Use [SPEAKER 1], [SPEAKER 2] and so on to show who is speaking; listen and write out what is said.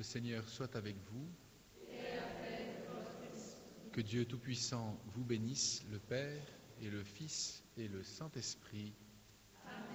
[SPEAKER 1] Le Seigneur soit avec vous. Que Dieu Tout-Puissant vous bénisse, le Père et le Fils et le Saint-Esprit.